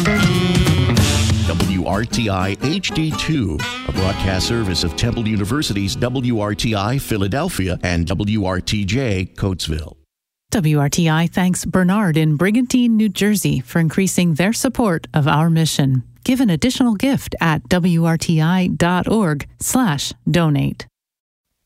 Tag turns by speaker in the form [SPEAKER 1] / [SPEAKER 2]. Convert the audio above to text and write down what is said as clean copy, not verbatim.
[SPEAKER 1] WRTI HD2, a broadcast service of Temple University's WRTI Philadelphia and WRTJ Coatesville.
[SPEAKER 2] WRTI thanks Bernard in Brigantine, New Jersey for increasing their support of our mission. Give an additional gift at WRTI.org/donate.